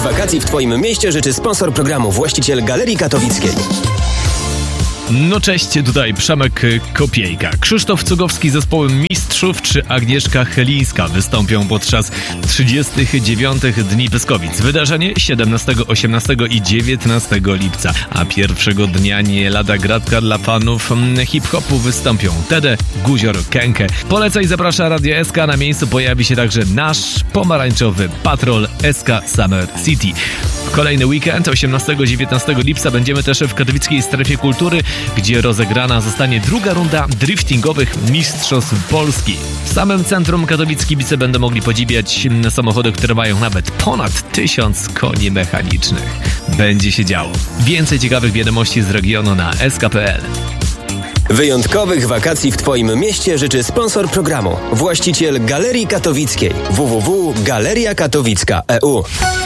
wakacji w Twoim mieście życzy sponsor programu, właściciel Galerii Katowickiej. No cześć, tutaj Przemek Kopiejka. Krzysztof Cugowski z zespołem Mistrzów czy Agnieszka Chelińska wystąpią podczas 39. Dni Pyskowic. Wydarzenie 17, 18 i 19 lipca. A pierwszego dnia nie lada gratka dla fanów hip-hopu wystąpią Tede, Guzior, Kenke. Polecaj, zaprasza Radio SK. Na miejscu pojawi się także nasz pomarańczowy patrol SK Summer City. Kolejny weekend, 18-19 lipca, będziemy też w katowickiej strefie kultury, gdzie rozegrana zostanie druga runda driftingowych Mistrzostw Polski. W samym centrum Katowic kibice będą mogli podziwiać samochody, które mają nawet ponad 1000 koni mechanicznych. Będzie się działo. Więcej ciekawych wiadomości z regionu na sk.pl. Wyjątkowych wakacji w Twoim mieście życzy sponsor programu, właściciel Galerii Katowickiej www.galeriakatowicka.eu.